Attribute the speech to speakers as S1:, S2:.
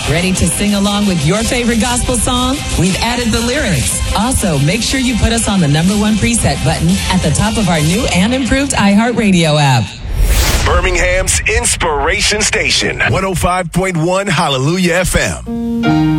S1: Ready to sing along with your favorite gospel song? We've added the lyrics. Also, make sure you put us on the #1 preset button at the top of our new and improved iHeartRadio app.
S2: Birmingham's Inspiration Station, 105.1 Hallelujah FM.